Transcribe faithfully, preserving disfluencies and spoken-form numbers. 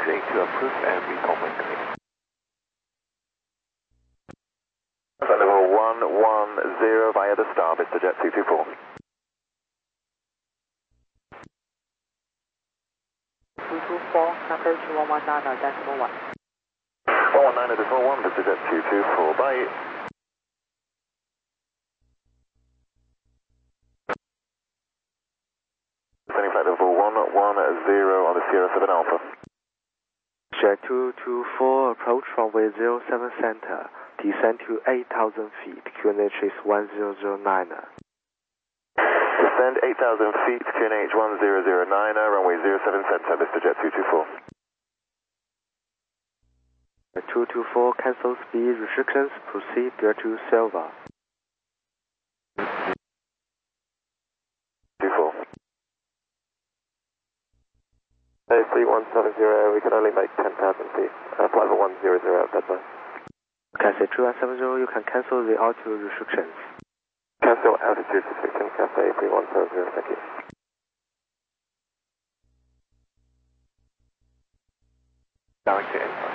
Create to approve and recall when clear. Level one one zero via the star, Vista Jet two two four. two two four, number one one nine, decimal one. one one nine, decimal one, Vista Jet two two four, bye. Descending flight level one one zero on the Sierra seven Alpha. Jet two two four, approach runway zero seven center. Descend to eight thousand feet, Q N H is one zero zero nine. Descend eight thousand feet, Q N H one zero zero nine, runway zero seven center, Vista Jet two two four. two two four, cancel speed restrictions, proceed direct to Silva. two four. Hey, three one seven zero, we can only make ten thousand feet. Uh, flight level one zero zero, that's fine. Cathay three one seven zero, you can cancel the altitude restrictions. Cancel altitude restrictions, Cathay three one seven zero, thank you. Galaxy eight.